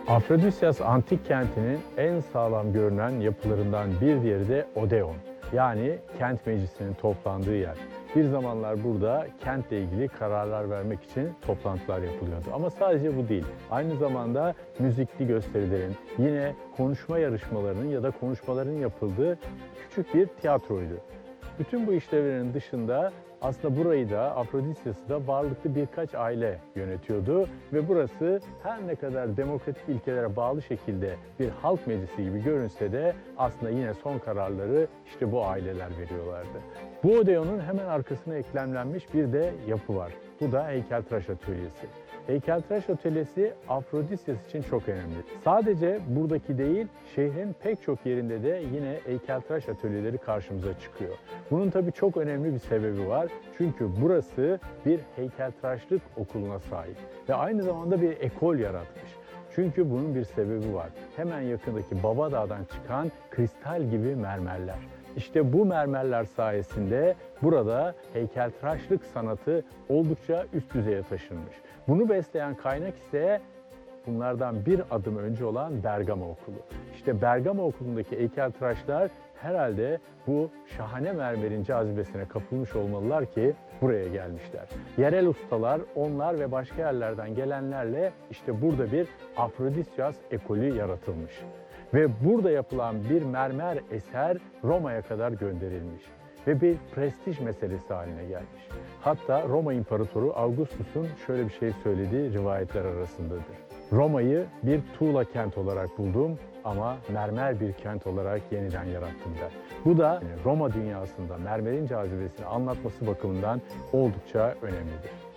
Afrodisyas antik kentinin en sağlam görünen yapılarından bir diğeri de Odeon. Yani kent meclisinin toplandığı yer. Bir zamanlar burada kentle ilgili kararlar vermek için toplantılar yapılıyordu. Ama sadece bu değil. Aynı zamanda müzikli gösterilerin, yine konuşma yarışmalarının ya da konuşmaların yapıldığı küçük bir tiyatroydu. Bütün bu işlevlerin dışında aslında burayı da, Afrodisyas'ı da varlıklı birkaç aile yönetiyordu ve burası her ne kadar demokratik ilkelere bağlı şekilde bir halk meclisi gibi görünse de aslında yine son kararları işte bu aileler veriyorlardı. Bu Odeon'un hemen arkasına eklemlenmiş bir de yapı var. Bu da heykeltıraş atölyesi. Heykeltıraş atölyesi Afrodisyas için çok önemli. Sadece buradaki değil, şehrin pek çok yerinde de yine heykeltıraş atölyeleri karşımıza çıkıyor. Bunun tabii çok önemli bir sebebi var. Çünkü burası bir heykeltıraşlık okuluna sahip ve aynı zamanda bir ekol yaratmış. Çünkü bunun bir sebebi var. Hemen yakındaki Babadağ'dan çıkan kristal gibi mermerler. İşte bu mermerler sayesinde burada heykeltıraşlık sanatı oldukça üst düzeye taşınmış. Bunu besleyen kaynak ise bunlardan bir adım önce olan Bergama Okulu. İşte Bergama Okulu'ndaki heykeltıraşlar herhalde bu şahane mermerin cazibesine kapılmış olmalılar ki buraya gelmişler. Yerel ustalar, onlar ve başka yerlerden gelenlerle işte burada bir Afrodisyas ekolü yaratılmış. Ve burada yapılan bir mermer eser Roma'ya kadar gönderilmiş ve bir prestij meselesi haline gelmiş. Hatta Roma İmparatoru Augustus'un şöyle bir şey söylediği rivayetler arasındadır. Roma'yı bir tuğla kent olarak buldum ama mermer bir kent olarak yeniden yarattım der. Bu da Roma dünyasında mermerin cazibesini anlatması bakımından oldukça önemlidir.